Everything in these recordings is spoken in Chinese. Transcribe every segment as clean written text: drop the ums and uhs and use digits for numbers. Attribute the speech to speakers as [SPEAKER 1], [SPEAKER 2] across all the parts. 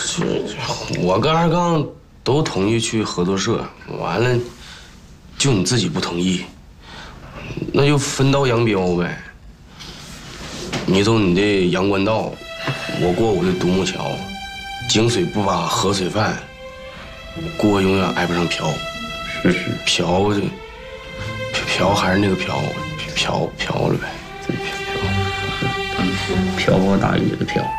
[SPEAKER 1] 我跟二杠都同意去合作社，完了，就你自己不同意，那就分道扬镳呗。你走你的阳关道，我过我的独木桥，井水不发河水泛，锅永远挨不上瓢。
[SPEAKER 2] 是
[SPEAKER 1] 瓢的，瓢还是那个瓢了呗。
[SPEAKER 2] 瓢泼大雨的瓢。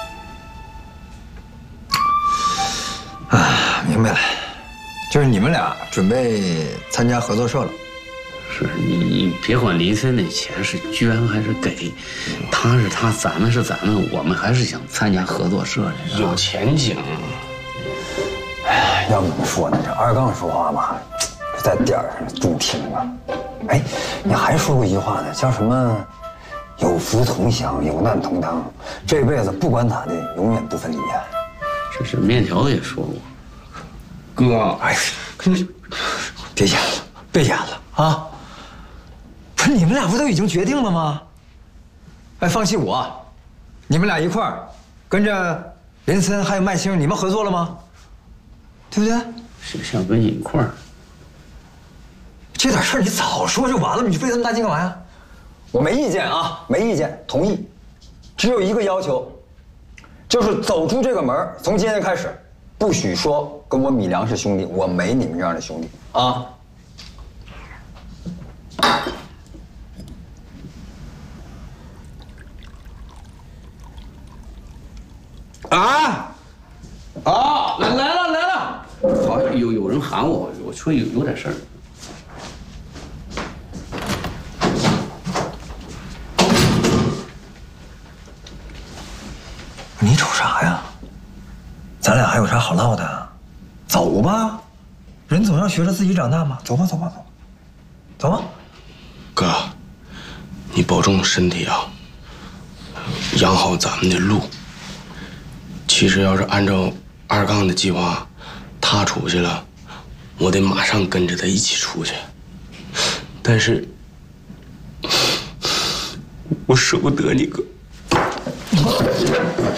[SPEAKER 3] 啊，明白了，就是你们俩准备参加合作社了。
[SPEAKER 2] 是你别管林森的钱是捐还是给，他是他，咱们是咱们，我们还是想参加合作社的，
[SPEAKER 1] 有前景。
[SPEAKER 3] 哎，要怎么说呢？这二杠说话嘛，在点儿上中听啊。哎，你还说过一句话呢，叫什么？有福同享，有难同当，这辈子不管咋的，永远不分离呀。
[SPEAKER 2] 是面条也说过，
[SPEAKER 1] 哥，
[SPEAKER 3] 哎，别演了，别演了啊！不是你们俩不都已经决定了吗？哎，放弃我，你们俩一块儿跟着林森还有麦星，你们合作了吗？对不对？
[SPEAKER 2] 谁想跟你一块儿？
[SPEAKER 3] 这点事儿你早说就完了，你费这么大劲干嘛呀？我没意见啊，没意见，同意。只有一个要求，就是走出这个门，从今天开始，不许说跟我米良是兄弟，我没你们这样的兄弟啊。
[SPEAKER 2] 来了！好，有人喊我，我说有点事儿。
[SPEAKER 3] 你瞅啥呀？咱俩还有啥好唠的？走吧，人总要学着自己长大嘛。走吧。
[SPEAKER 1] 哥，你保重身体啊，养好咱们的路。其实要是按照二杠的计划，他出去了，我得马上跟着他一起出去。但是，我舍不得你哥。